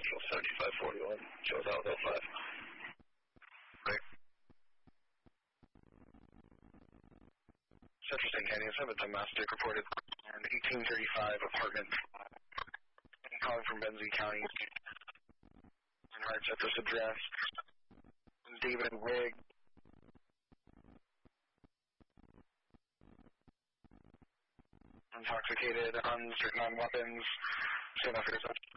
Central 7541, shows out 05. Great. Central St. Canyons, have a domestic reported on 1835 apartment. Calling from Benzie County. And hearts at this address. David Wigg. Intoxicated, uncertain on weapons. Stand up for yourself.